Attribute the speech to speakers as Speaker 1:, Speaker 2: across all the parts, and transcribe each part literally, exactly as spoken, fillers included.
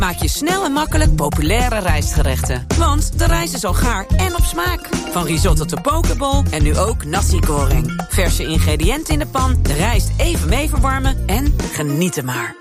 Speaker 1: Maak je snel en makkelijk populaire rijstgerechten. Want de rijst is al gaar en op smaak. Van risotto tot pokeball en nu ook nasi goreng. Verse ingrediënten in de pan, de rijst even mee verwarmen en genieten maar.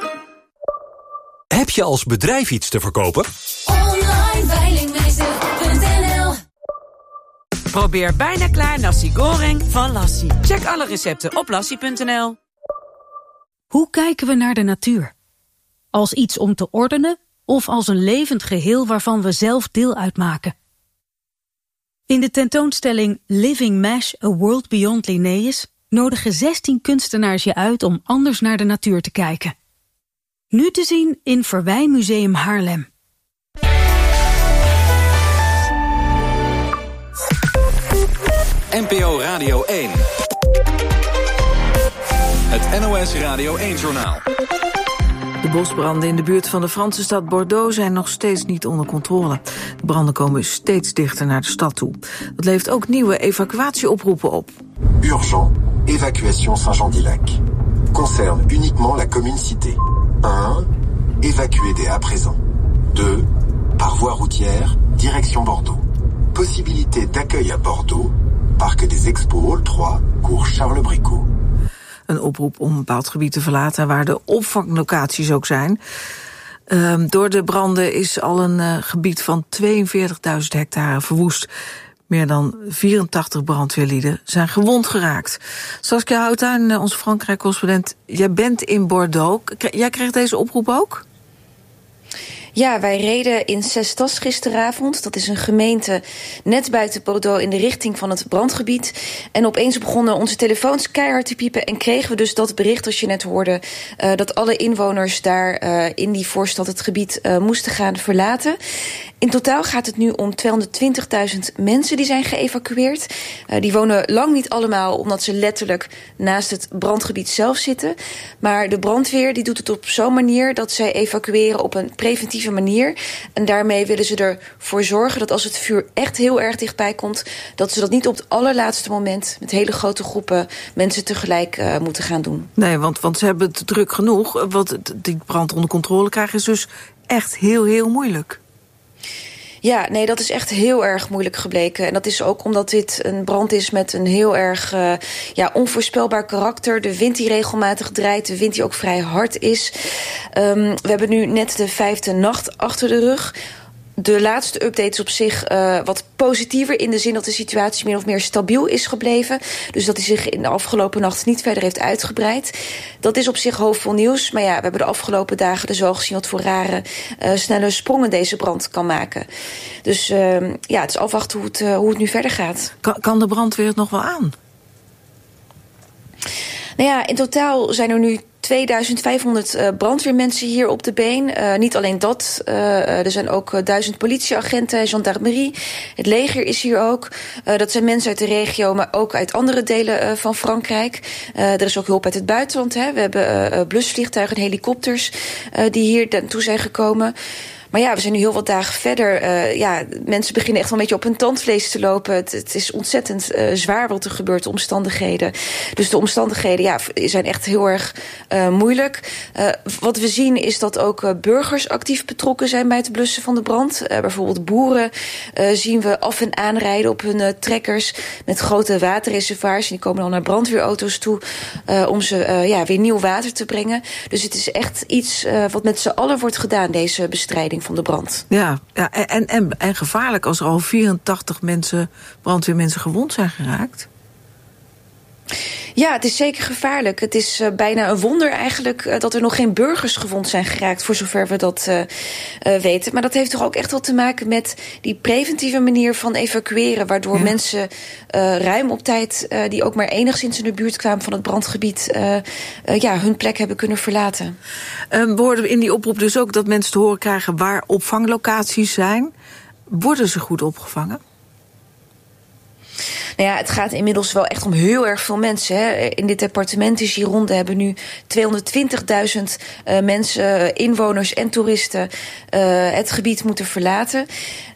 Speaker 2: Heb je als bedrijf iets te verkopen?
Speaker 3: Online veilingmeester punt n l.
Speaker 1: Probeer bijna klaar nasi goreng van Lassie. Check alle recepten op lassie punt n l.
Speaker 4: Hoe kijken we naar de natuur? Als iets om te ordenen of als een levend geheel waarvan we zelf deel uitmaken? In de tentoonstelling Living Mesh, A World Beyond Linnaeus nodigen zestien kunstenaars je uit om anders naar de natuur te kijken. Nu te zien in Verwijmuseum Haarlem.
Speaker 2: N P O Radio één. Het N O S Radio één-journaal.
Speaker 5: De bosbranden in de buurt van de Franse stad Bordeaux zijn nog steeds niet onder controle. De branden komen steeds dichter naar de stad toe. Dat levert ook nieuwe evacuatieoproepen op.
Speaker 6: Urgent, évacuation Saint-Jean-d'Ilac. Concerne uniquement la commune citée. un. Évacuer dès à présent. deux. Par voie routière, direction Bordeaux. Possibilité d'accueil à Bordeaux. Parc des Expos Hall trois, cours Charles-Bricot.
Speaker 5: Een oproep om een bepaald gebied te verlaten waar de opvanglocaties ook zijn. Uh, door de branden is al een uh, gebied van tweeënveertigduizend hectare verwoest. Meer dan vierentachtig brandweerlieden zijn gewond geraakt. Saskia Houttuin, onze Frankrijk-correspondent, jij bent in Bordeaux. Jij kreeg deze oproep ook?
Speaker 7: Ja, wij reden in Cestas gisteravond. Dat is een gemeente net buiten Bordeaux in de richting van het brandgebied. En opeens begonnen onze telefoons keihard te piepen en kregen we dus dat bericht, als je net hoorde, uh, dat alle inwoners daar uh, in die voorstad het gebied uh, moesten gaan verlaten. In totaal gaat het nu om tweehonderdtwintigduizend mensen die zijn geëvacueerd. Uh, die wonen lang niet allemaal omdat ze letterlijk naast het brandgebied zelf zitten. Maar de brandweer die doet het op zo'n manier dat zij evacueren op een preventieve manier. En daarmee willen ze ervoor zorgen dat als het vuur echt heel erg dichtbij komt, dat ze dat niet op het allerlaatste moment met hele grote groepen mensen tegelijk uh, moeten gaan doen.
Speaker 5: Nee, want, want ze hebben het druk genoeg. Want die brand onder controle krijgen is dus echt heel, heel moeilijk.
Speaker 7: Ja, nee, dat is echt heel erg moeilijk gebleken. En dat is ook omdat dit een brand is met een heel erg uh, ja, onvoorspelbaar karakter. De wind die regelmatig draait, de wind die ook vrij hard is. Um, we hebben nu net de vijfde nacht achter de rug. De laatste update is op zich uh, wat positiever in de zin dat de situatie min of meer stabiel is gebleven. Dus dat hij zich in de afgelopen nacht niet verder heeft uitgebreid. Dat is op zich hoopvol nieuws. Maar ja, we hebben de afgelopen dagen dus wel gezien wat voor rare uh, snelle sprongen deze brand kan maken. Dus uh, ja, het is afwachten hoe het, uh, hoe het nu verder gaat.
Speaker 5: Kan, kan de brandweer het nog wel aan?
Speaker 7: Nou ja, in totaal zijn er nu tweeduizend vijfhonderd uh, brandweermensen hier op de been. Uh, niet alleen dat, uh, er zijn ook uh, duizend politieagenten, gendarmerie. Het leger is hier ook. Uh, dat zijn mensen uit de regio, maar ook uit andere delen uh, van Frankrijk. Uh, er is ook hulp uit het buitenland. Hè. We hebben uh, blusvliegtuigen en helikopters uh, die hier naartoe zijn gekomen. Maar ja, we zijn nu heel wat dagen verder. Uh, ja, mensen beginnen echt wel een beetje op hun tandvlees te lopen. Het, het is ontzettend uh, zwaar wat er gebeurt, de omstandigheden. Dus de omstandigheden ja, zijn echt heel erg uh, moeilijk. Uh, wat we zien is dat ook uh, burgers actief betrokken zijn bij het blussen van de brand. Uh, bijvoorbeeld boeren uh, zien we af en aanrijden op hun uh, trekkers met grote waterreservoirs. En die komen dan naar brandweerauto's toe uh, om ze uh, ja, weer nieuw water te brengen. Dus het is echt iets uh, wat met z'n allen wordt gedaan, deze bestrijding van de brand.
Speaker 5: Ja, ja en, en, en gevaarlijk als er al vierentachtig mensen, brandweermensen gewond zijn geraakt.
Speaker 7: Ja, het is zeker gevaarlijk. Het is uh, bijna een wonder eigenlijk uh, dat er nog geen burgers gewond zijn geraakt, voor zover we dat uh, uh, weten. Maar dat heeft toch ook echt wel te maken met die preventieve manier van evacueren, waardoor ja. mensen uh, ruim op tijd, uh, die ook maar enigszins in de buurt kwamen van het brandgebied, uh, uh, ja, hun plek hebben kunnen verlaten.
Speaker 5: Um, we hoorden in die oproep dus ook dat mensen te horen krijgen waar opvanglocaties zijn. Worden ze goed opgevangen?
Speaker 7: Nou ja, het gaat inmiddels wel echt om heel erg veel mensen. Hè. In dit departement is Gironde hebben nu tweehonderdtwintigduizend uh, mensen, inwoners en toeristen uh, het gebied moeten verlaten.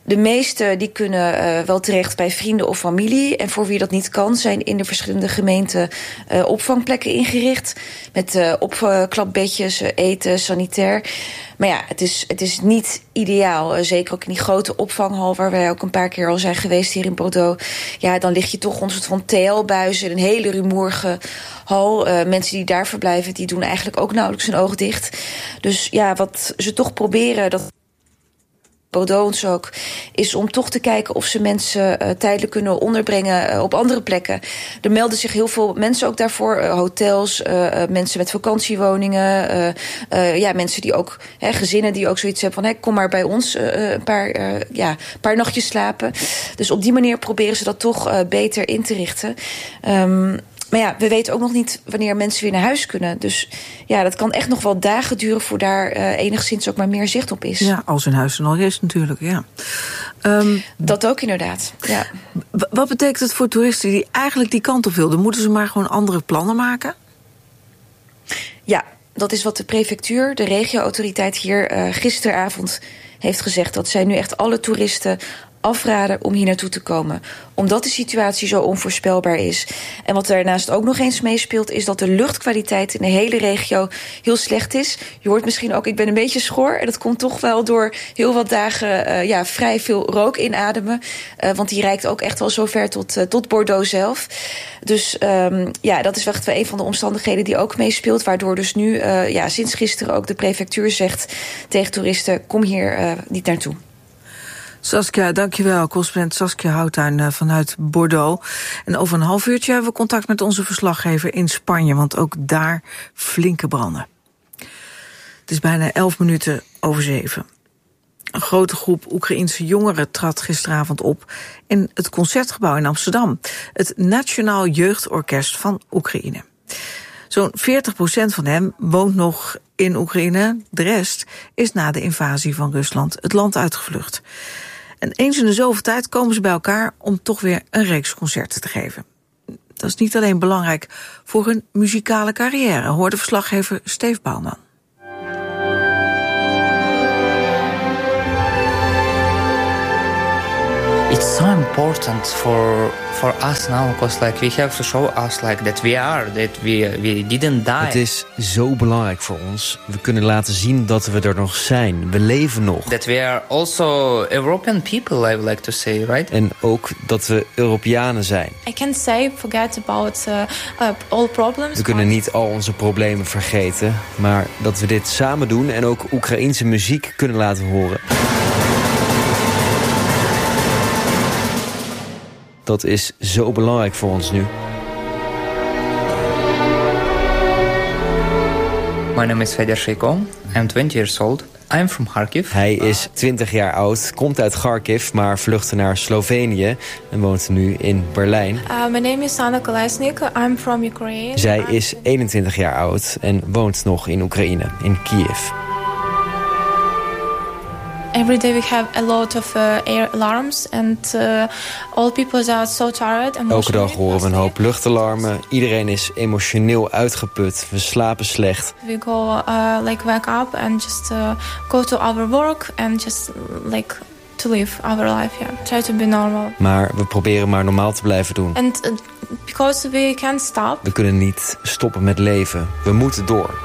Speaker 7: De meesten die kunnen uh, wel terecht bij vrienden of familie. En voor wie dat niet kan, zijn in de verschillende gemeenten uh, opvangplekken ingericht. Met uh, opklapbedjes, uh, eten, sanitair. Maar ja, het is, het is niet ideaal. Uh, zeker ook in die grote opvanghal waar wij ook een paar keer al zijn geweest hier in Bordeaux. Ja, dan lig je toch onder een soort van T L-buizen. Een hele rumoerige hal. Uh, mensen die daar verblijven, die doen eigenlijk ook nauwelijks hun oog dicht. Dus ja, wat ze toch proberen, dat Bordeaux ook, is om toch te kijken of ze mensen uh, tijdelijk kunnen onderbrengen uh, op andere plekken. Er melden zich heel veel mensen ook daarvoor. Uh, hotels, uh, uh, mensen met vakantiewoningen. Uh, uh, ja, mensen die ook, hè, gezinnen die ook zoiets hebben van, hè, kom maar bij ons uh, een paar, uh, ja, paar nachtjes slapen. Dus op die manier proberen ze dat toch uh, beter in te richten. Um, Maar ja, we weten ook nog niet wanneer mensen weer naar huis kunnen. Dus ja, dat kan echt nog wel dagen duren voor daar uh, enigszins ook maar meer zicht op is.
Speaker 5: Ja, als hun huis er al is natuurlijk, ja. Um,
Speaker 7: dat ook inderdaad, ja.
Speaker 5: W- wat betekent het voor toeristen die eigenlijk die kant op wilden? Moeten ze maar gewoon andere plannen maken?
Speaker 7: Ja, dat is wat de prefectuur, de regio-autoriteit hier uh, gisteravond heeft gezegd. Dat zij nu echt alle toeristen afraden om hier naartoe te komen. Omdat de situatie zo onvoorspelbaar is. En wat daarnaast ook nog eens meespeelt, is dat de luchtkwaliteit in de hele regio heel slecht is. Je hoort misschien ook, ik ben een beetje schor. En dat komt toch wel door heel wat dagen uh, ja, vrij veel rook inademen. Uh, want die reikt ook echt wel zover tot, uh, tot Bordeaux zelf. Dus um, ja, dat is echt wel een van de omstandigheden die ook meespeelt. Waardoor dus nu, uh, ja, sinds gisteren ook de prefectuur zegt tegen toeristen, kom hier uh, niet naartoe.
Speaker 5: Saskia, dankjewel. Correspondent Saskia Houttuin vanuit Bordeaux. En over een half uurtje hebben we contact met onze verslaggever in Spanje, want ook daar flinke branden. Het is bijna elf minuten over zeven. Een grote groep Oekraïense jongeren trad gisteravond op in het Concertgebouw in Amsterdam. Het Nationaal Jeugdorkest van Oekraïne. Zo'n veertig procent van hen woont nog in Oekraïne. De rest is na de invasie van Rusland het land uitgevlucht. En eens in de zoveel tijd komen ze bij elkaar om toch weer een reeks concerten te geven. Dat is niet alleen belangrijk voor hun muzikale carrière, hoorde verslaggever Steve Bouwman.
Speaker 8: It's so important for for us now, because like we have to show us like that we are, that we we didn't die.
Speaker 9: Het is zo belangrijk voor ons. We kunnen laten zien dat we er nog zijn. We leven nog.
Speaker 8: That we are also European people, I would like to say, right?
Speaker 9: En ook dat we Europeanen zijn.
Speaker 10: I can't say forget about uh, uh, all problems.
Speaker 9: We kunnen niet al onze problemen vergeten, maar dat we dit samen doen en ook Oekraïense muziek kunnen laten horen. Dat is zo belangrijk voor ons nu.
Speaker 8: My name is Fedor Sheiko. I'm twenty years old. I'm from Kharkiv.
Speaker 9: Hij is twintig jaar oud, komt uit Kharkiv, maar vluchtte naar Slovenië en woont nu in Berlijn.
Speaker 10: Uh, my name is Anna Kolesnik. I'm from Ukraine.
Speaker 9: Zij is eenentwintig jaar oud en woont nog in Oekraïne, in Kiev.
Speaker 10: Every day we have a lot of uh, air alarms and uh, all people are so tired.
Speaker 9: Elke dag horen we een hoop luchtalarmen. Iedereen is emotioneel uitgeput. We slapen slecht.
Speaker 10: We go uh, like wake up and just uh, go to our work and just like to live our life. Yeah, try to be normal.
Speaker 9: Maar we proberen maar normaal te blijven doen.
Speaker 10: And uh, because we can't stop.
Speaker 9: We kunnen niet stoppen met leven. We moeten door.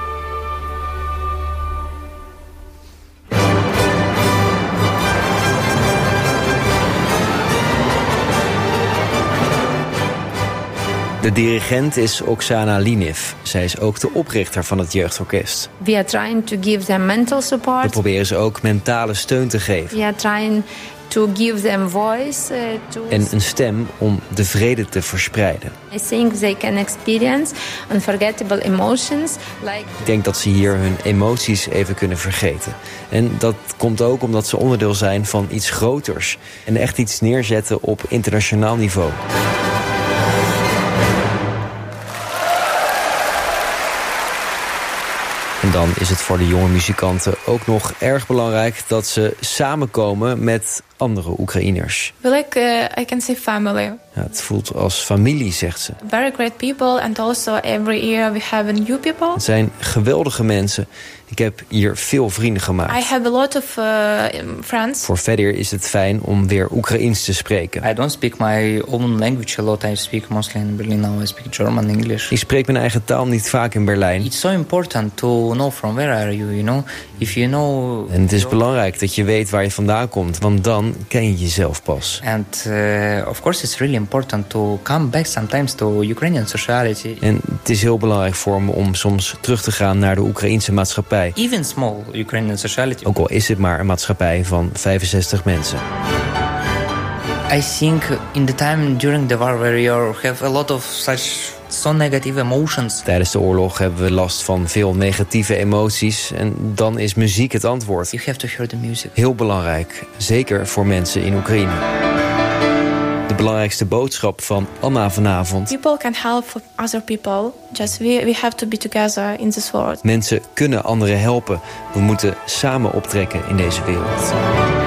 Speaker 9: De dirigent is Oksana Liniv. Zij is ook de oprichter van het jeugdorkest.
Speaker 11: We are trying to give them mental support.
Speaker 9: We proberen ze ook mentale steun te geven.
Speaker 11: We are trying to give them voice. Uh, to...
Speaker 9: En een stem om de vrede te verspreiden.
Speaker 11: I think they can experience unforgettable emotions. Like...
Speaker 9: Ik denk dat ze hier hun emoties even kunnen vergeten. En dat komt ook omdat ze onderdeel zijn van iets groters. En echt iets neerzetten op internationaal niveau. En dan is het voor de jonge muzikanten ook nog erg belangrijk dat ze samenkomen met andere Oekraïners.
Speaker 10: We like, uh, I can say family.
Speaker 9: Ja, het voelt als familie, zegt ze.
Speaker 10: Very great people and also every year we have new people.
Speaker 9: Het zijn geweldige mensen. Ik heb hier veel vrienden gemaakt.
Speaker 10: I have a lot of uh, friends.
Speaker 9: Voor Fedir is het fijn om weer Oekraïens te spreken.
Speaker 8: I don't speak my own language a lot. I speak mostly in Berlin now. I speak German, English.
Speaker 9: Ik spreek mijn eigen taal niet vaak in Berlijn.
Speaker 8: It's so important to know from where are you, you know? If you know.
Speaker 9: En het is belangrijk dat je weet waar je vandaan komt, want dan ken je jezelf pas.
Speaker 8: And uh, of course it's really important to come back sometimes to Ukrainian society.
Speaker 9: En het is heel belangrijk voor me om soms terug te gaan naar de Oekraïense maatschappij.
Speaker 8: Even small Ukrainian society.
Speaker 9: Ook al is het maar een maatschappij van vijfenzestig mensen.
Speaker 8: I think in the time during the war where you have a lot of such so negative emotions.
Speaker 9: Tijdens de oorlog hebben we last van veel negatieve emoties en dan is muziek het antwoord.
Speaker 8: You have to hear the music.
Speaker 9: Heel belangrijk, zeker voor mensen in Oekraïne. De belangrijkste boodschap van Anna vanavond.
Speaker 10: People can help other people. Just we, we have to be together in this world.
Speaker 9: Mensen kunnen anderen helpen. We moeten samen optrekken in deze wereld.